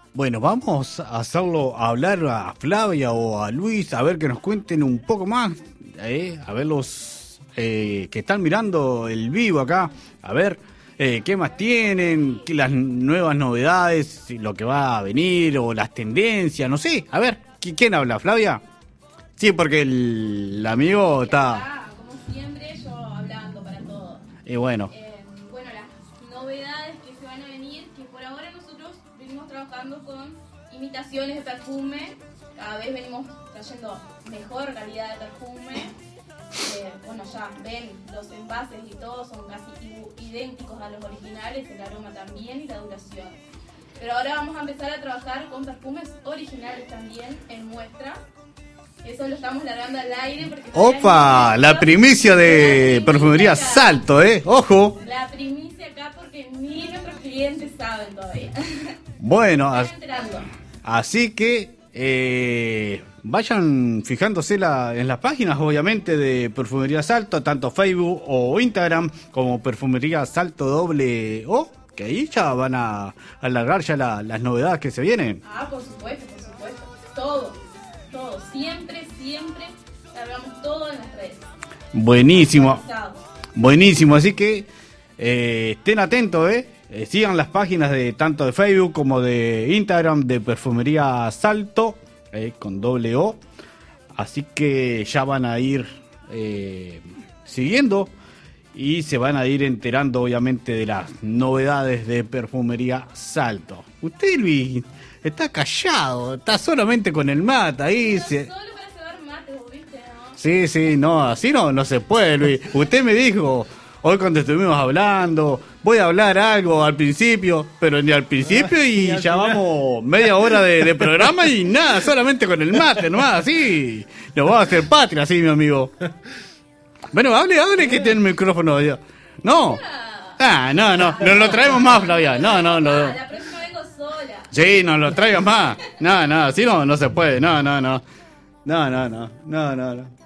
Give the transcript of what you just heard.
Bueno, vamos a hacerlo a hablar a Flavia o a Luis, a ver que nos cuenten un poco más, a ver los que están mirando el vivo acá, a ver qué más tienen, las nuevas novedades, lo que va a venir o las tendencias, no sé, a ver, ¿quién habla, Flavia? Sí, porque el amigo está... Como siempre, yo hablando para todos. Y bueno. Bueno, las novedades que se van a venir, que por ahora nosotros venimos trabajando con imitaciones de perfume. Cada vez venimos trayendo mejor calidad de perfume. Bueno, ya ven, los envases y todo son casi idénticos a los originales, el aroma también y la duración. Pero ahora vamos a empezar a trabajar con perfumes originales también en muestra. Eso lo estamos largando al aire porque... ¡Opa! La primicia de Perfumería Salto, ¡Ojo! La primicia acá porque ni nuestros clientes saben todavía. Bueno, así que vayan fijándose en las páginas, obviamente, de Perfumería Salto, tanto Facebook o Instagram, como Perfumería Salto ¡O! Que ahí ya van a alargar ya las novedades que se vienen. Por supuesto. Todo. Siempre largamos todo en las redes. Buenísimo, así que estén atentos, sigan las páginas de tanto de Facebook como de Instagram de Perfumería Salto, con ¡O! Así que ya van a ir siguiendo y se van a ir enterando, obviamente, de las novedades de Perfumería Salto. Usted, Luis, está callado, está solamente con el mate ahí. Solo para cebar mate, ¿viste? ¿No? Sí, no, así no se puede, Luis. Usted me dijo, hoy cuando estuvimos hablando, voy a hablar algo al principio, pero ni al principio y ya vamos media hora de programa y nada, solamente con el mate, nomás, así. Nos vamos a hacer patria, así, mi amigo. Bueno, hable que tiene el micrófono. No. No lo traemos más, Flavia. No. La próxima vengo sola. Sí, no lo traigas más. No, así no se puede. No.